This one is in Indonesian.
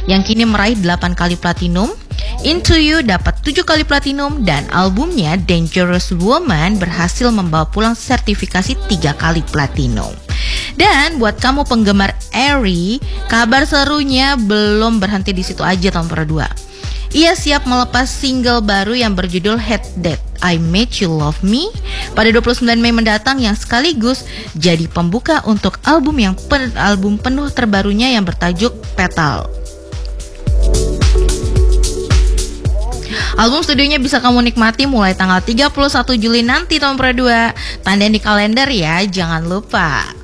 yang kini meraih 8 kali platinum. Into You dapat 7 kali platinum dan albumnya Dangerous Woman berhasil membawa pulang sertifikasi 3 kali platinum. Dan buat kamu penggemar Airy, kabar serunya belum berhenti di situ aja tahun kedua. Ia siap melepas single baru yang berjudul Hate That I Made You Love Me pada 29 Mei mendatang yang sekaligus jadi pembuka untuk album penuh terbarunya yang bertajuk Petal. Album studionya bisa kamu nikmati mulai tanggal 31 Juli nanti tahun kedua. Tanda di kalender ya, jangan lupa.